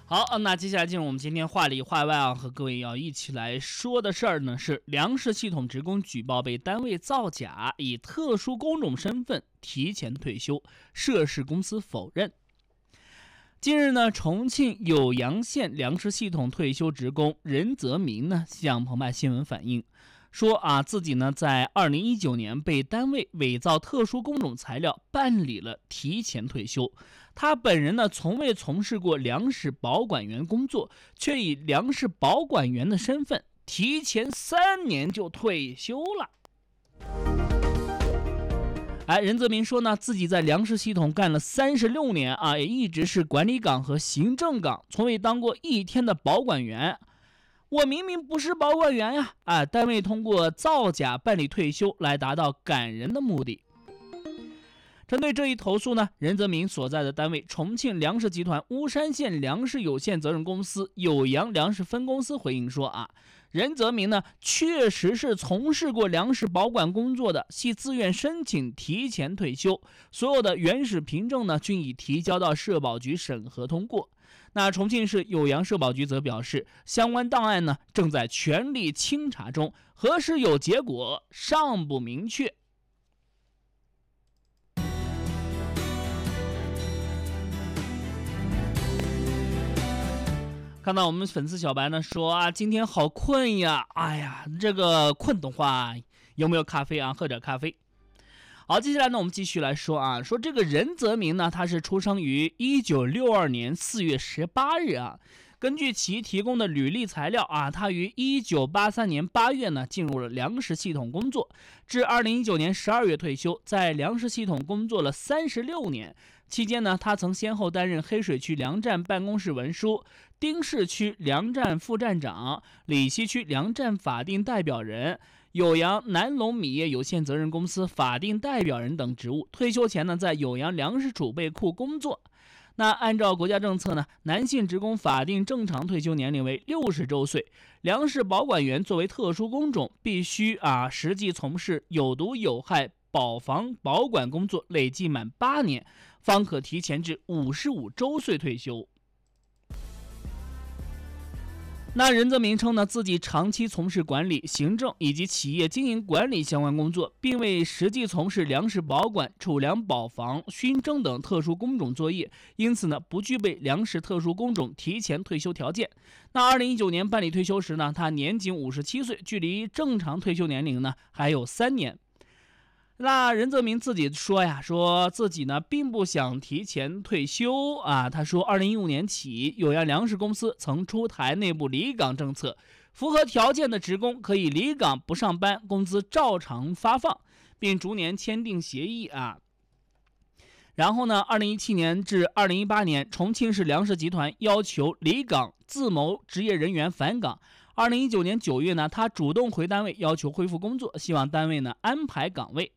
好，那接下来进入我们今天话里话外啊，和各位要一起来说的事儿呢，是粮食系统职工举报被单位造假，以特殊工种身份提前退休，涉事公司否认。近日呢，重庆酉阳县粮食系统退休职工任泽民呢向澎湃新闻反映，说自己呢在2019年被单位伪造特殊工种材料，办理了提前退休。他本人呢从未从事过粮食保管员工作，却以粮食保管员的身份提前3年就退休了。任泽民说呢，自己在粮食系统干了36年也一直是管理岗和行政岗，从未当过一天的保管员。我明明不是保管员呀！单位通过造假办理退休来达到赶人的目的。针对这一投诉呢，任泽民所在的单位重庆粮食集团巫山县粮食有限责任公司酉阳粮食分公司回应说任泽民呢确实是从事过粮食保管工作的，系自愿申请提前退休，所有的原始凭证呢均已提交到社保局审核通过。那重庆市酉阳社保局则表示，相关档案呢正在全力清查中，何时有结果尚不明确。看到我们粉丝小白呢说今天好困呀，这个困的话有没有咖啡喝点咖啡。好，接下来呢我们继续来说说这个任泽民呢，他是出生于1962年4月18日根据其提供的履历材料他于1983年8月呢进入了粮食系统工作，至2019年12月退休，在粮食系统工作了36年。期间呢，他曾先后担任黑水区粮站办公室文书、丁氏区粮站副站长、里西区粮站法定代表人、酉阳南龙米业有限责任公司法定代表人等职务。退休前呢，在酉阳粮食储备库工作。那按照国家政策呢，男性职工法定正常退休年龄为60周岁。粮食保管员作为特殊工种，必须实际从事有毒有害保防保管工作累计满8年，方可提前至55周岁退休。那任泽民称呢，自己长期从事管理、行政以及企业经营管理相关工作，并未实际从事粮食保管、储粮保防、熏蒸等特殊工种作业，因此呢，不具备粮食特殊工种提前退休条件。那2019年办理退休时呢，他年仅57岁，距离正常退休年龄呢还有3年。那任泽民自己说自己呢并不想提前退休他说2015年起，酉阳粮食公司曾出台内部离岗政策，符合条件的职工可以离岗不上班，工资照常发放，并逐年签订协议然后呢，2017年至2018年，重庆市粮食集团要求离岗自谋职业人员返岗。2019年9月呢，他主动回单位要求恢复工作，希望单位呢安排岗位。